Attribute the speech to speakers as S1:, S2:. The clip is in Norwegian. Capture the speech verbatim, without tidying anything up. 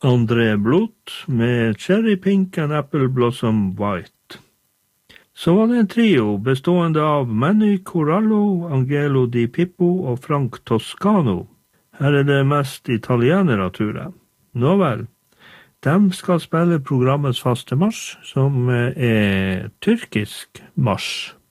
S1: André Blot med Cherry Pink and Apple Blossom White. Så var det en trio bestående av Manny Corallo, Angelo Di Pippo og Frank Toscano. Her er det mest italienere, tror jeg. Nå vel, de skal spille programmets faste marsj, som er tyrkisk marsj.